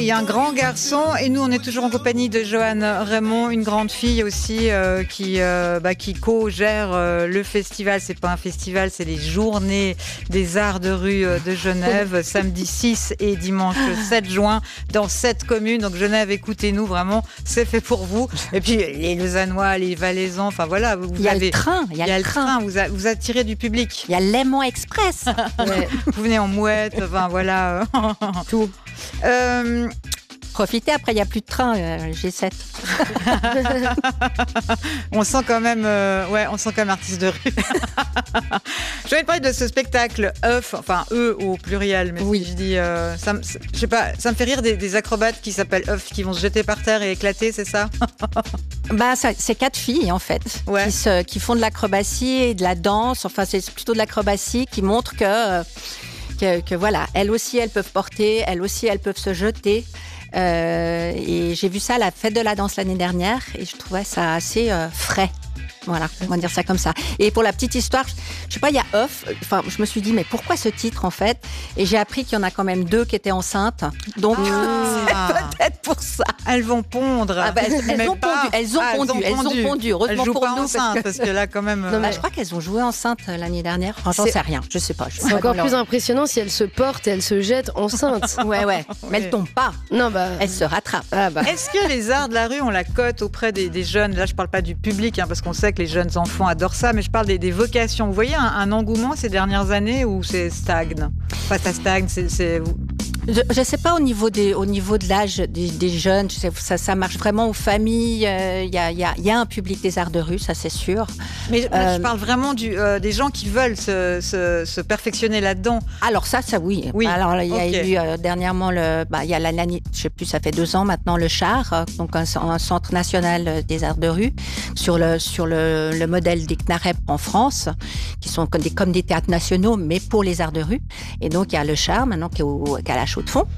fille, un grand garçon, et nous on est toujours en compagnie de Joanne Raymond, une grande fille aussi qui co-gère le festival. C'est pas un festival, c'est les Journées des Arts de rue de Genève, samedi 6 et dimanche 7 juin dans 7 communes. Donc Genève, écoutez-nous vraiment, c'est fait pour vous. Et puis les Lausannois, les Valaisans, enfin voilà, il y a le train, vous attirez du public. Il y a l'Aimant Express. Ouais. Vous venez en mouette, enfin voilà. Tout. Profitez, après il n'y a plus de train, G7. On sent quand même artiste de rue. Je vais te parler de ce spectacle œuf, enfin eux au pluriel, mais oui. Si je dis, je sais pas, ça me fait rire des acrobates qui s'appellent œuf, qui vont se jeter par terre et éclater, c'est ça? C'est 4 filles en fait, ouais. qui font de l'acrobatie et de la danse. Enfin, c'est plutôt de l'acrobatie qui montre que voilà, elles aussi elles peuvent porter, elles aussi elles peuvent se jeter. Et j'ai vu ça à la fête de la danse l'année dernière et je trouvais ça assez frais. Voilà, on va dire ça comme ça. Et pour la petite histoire, je sais pas, il y a œuf. Enfin, je me suis dit, mais pourquoi ce titre en fait? Et j'ai appris qu'il y en a quand même 2 qui étaient enceintes. Donc, c'est peut-être pour ça. Elles vont pondre. Elles ont pondu. Heureusement elles jouent pour pas nous. Enceintes, parce que là, quand même. Non, mais je crois qu'elles ont joué enceintes l'année dernière. Enfin, j'en sais rien. Je sais pas. C'est encore plus impressionnant si elles se portent et elles se jettent enceintes. Ouais. Mais elles tombent pas. Non, elles se rattrapent. Est-ce que les arts de la rue ont la cote auprès des jeunes? Là, je parle pas du public, parce qu'on sait que les jeunes enfants adorent ça, mais je parle des vocations. Vous voyez un engouement ces dernières années où c'est stagne? Enfin, ça stagne, Je ne sais pas au niveau de l'âge des jeunes, ça marche vraiment aux familles. Il y a un public des arts de rue, ça c'est sûr. Mais je parle vraiment des gens qui veulent se perfectionner là-dedans. Alors ça oui. Alors il y a eu dernièrement il y a l'année, je sais plus, ça fait 2 ans maintenant, le CHAR, donc un centre national des arts de rue sur le modèle des CNAREP en France, qui sont comme des théâtres nationaux, mais pour les arts de rue. Et donc il y a le CHAR maintenant qui est à la de fond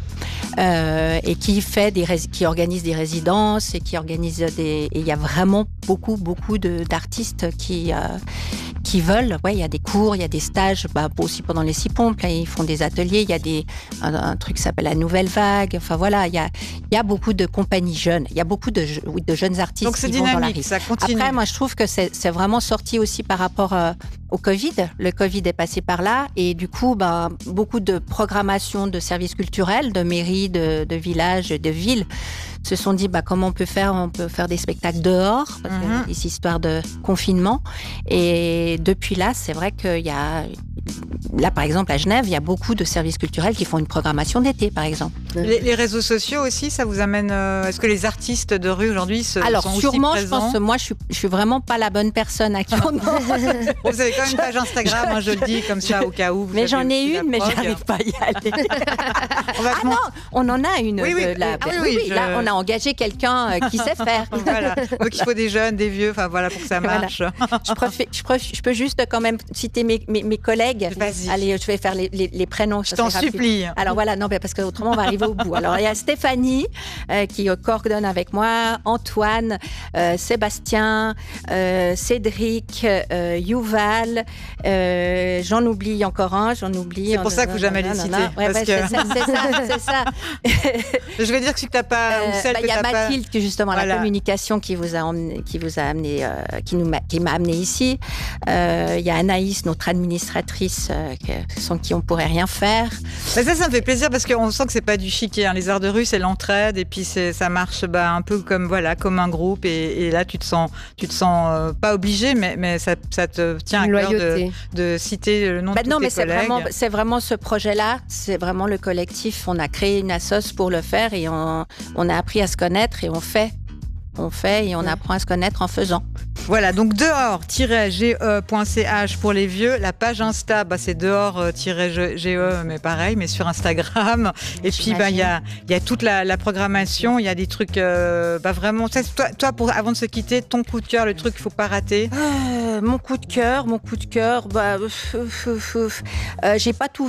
et qui organise des résidences et qui organise et il y a vraiment beaucoup d'artistes qui veulent. Ouais, il y a des cours, il y a des stages, aussi pendant les 6 pompes, là, ils font des ateliers, il y a un truc qui s'appelle la Nouvelle Vague. Enfin voilà, il y a beaucoup de compagnies jeunes, il y a beaucoup de jeunes artistes. Donc c'est qui vont dans la dynamique, rue. ça continue. Après, moi je trouve que c'est vraiment sorti aussi par rapport au Covid. Le Covid est passé par là et du coup, beaucoup de programmation de services culturels, de mairies, de villages, de villes se sont dit comment on peut faire des spectacles dehors parce qu'il y a des histoires de confinement. Et depuis là, c'est vrai qu'il y a là par exemple à Genève, il y a beaucoup de services culturels qui font une programmation d'été par exemple. Les réseaux sociaux aussi, ça vous amène est-ce que les artistes de rue aujourd'hui sont sûrement, aussi présents? Je pense moi je suis vraiment pas la bonne personne à qui on demande. Vous avez quand même une page Instagram, je le dis comme ça au cas où. Mais j'en ai une, mais j'arrive pas à y aller. Non, on en a une. Là, on a engagé quelqu'un qui sait faire. Voilà. Donc il faut des jeunes, des vieux, enfin voilà pour que ça marche. Voilà. Je peux juste quand même citer mes collègues. Vas-y. Allez, je vais faire les prénoms. Je t'en supplie. Alors voilà, non, parce qu'autrement on va arriver au bout. Alors il y a Stéphanie qui coordonne avec moi, Antoine, Sébastien, Cédric, Youval, j'en oublie encore un, C'est pour ça qu'il ne faut jamais les citer. C'est ça. Je vais dire que tu n'as pas. Il y a Mathilde, qui justement la communication qui m'a amené ici. Il y a Anaïs, notre administratrice, sans qui on pourrait rien faire. Mais ça me fait plaisir parce qu'on sent que c'est pas du chiquet. Les arts de rue, c'est l'entraide et puis ça marche un peu comme un groupe. Et là, tu te sens pas obligé, mais ça te tient à cœur de citer le nom de tous tes collègues. C'est vraiment ce projet-là. C'est vraiment le collectif. On a créé une assoce pour le faire et on a appris à se connaître et on fait et on apprend à se connaître en faisant. Voilà, donc dehors-ge.ch pour les vieux. La page Insta, c'est dehors-ge, mais pareil, mais sur Instagram. Et puis, il y a toute la programmation. Il y a des trucs vraiment... Toi, avant de se quitter, ton coup de cœur, le truc qu'il ne faut pas rater. Mon coup de cœur, j'ai pas tout vu.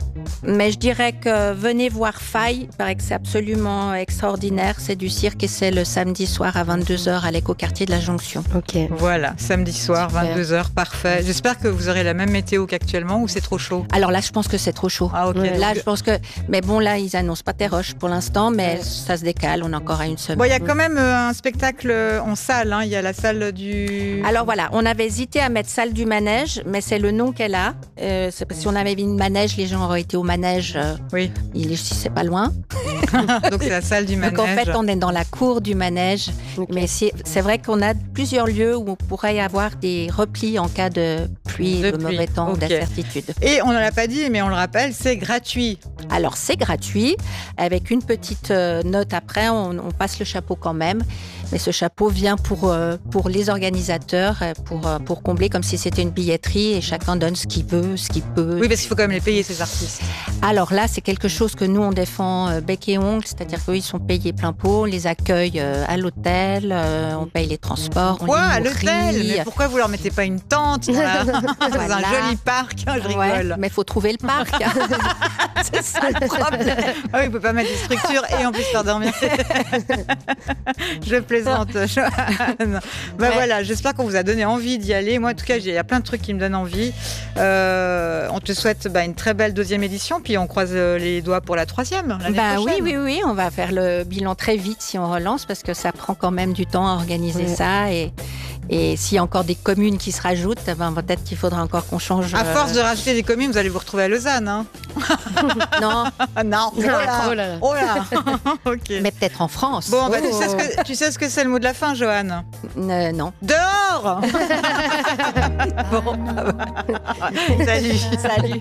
Mais je dirais que venez voir Faille, il paraît que c'est absolument extraordinaire. C'est du cirque et c'est le samedi soir à 22h à l'écoquartier de la Jonction. Ok. Voilà, samedi soir, Super. 22h, parfait. J'espère que vous aurez la même météo qu'actuellement ou c'est trop chaud? Alors là, je pense que c'est trop chaud. Ah ok. Ouais. Là, je pense que... Mais bon, là, ils annoncent pas Terroche pour l'instant, mais ça se décale. On est encore à une semaine. Bon, il y a quand même un spectacle en salle, hein. Il y a la salle du... Alors voilà, on avait hésité à mettre salle du manège, mais c'est le nom qu'elle a. C'est parce que si on avait mis une manège, les gens auraient été au manège. Oui, C'est pas loin. donc c'est la salle du manège. Donc en fait, on est dans la cour du manège. Ok. Mais c'est vrai qu'on a plusieurs lieux où on pourrait y avoir des replis en cas de pluie, De de pluie, mauvais temps, ok. d'incertitude. Et on ne l'a pas dit, mais on le rappelle, c'est gratuit. Alors c'est gratuit, avec une petite note après, on passe le chapeau quand même. Mais ce chapeau vient pour les organisateurs, pour combler comme si c'était une billetterie et chacun donne ce qu'il veut, ce qu'il peut. Oui, parce qu'il faut quand même les payer, ces artistes. Alors là, c'est quelque chose que nous, on défend bec et ongle, c'est-à-dire qu'eux, ils sont payés plein pot, on les accueille à l'hôtel, on paye les transports, Quoi, on à les l'hôtel? nourrit. Mais pourquoi vous leur mettez pas une tente dans, dans Voilà. un joli parc? Je rigole. Ouais, mais il faut trouver le parc. C'est ça le problème. Ah oui, il peut pas mettre des structures et en plus faire dormir. Je plaisante, Joanne. Bah voilà, j'espère qu'on vous a donné envie d'y aller. Moi, en tout cas, il y a plein de trucs qui me donnent envie. On te souhaite une très belle 2e édition, puis on croise les doigts pour la 3e l'année prochaine. Oui, on va faire le bilan très vite si on relance parce que ça prend quand même du temps à organiser ça et s'il y a encore des communes qui se rajoutent, peut-être qu'il faudra encore qu'on change. À force de rajouter des communes, vous allez vous retrouver à Lausanne. Hein. Non, Non, oh là, oh là. Ok. mais peut-être en France. Bon, tu sais ce que c'est le mot de la fin, Joanne? Non. Dehors. Bon, salut. Salut.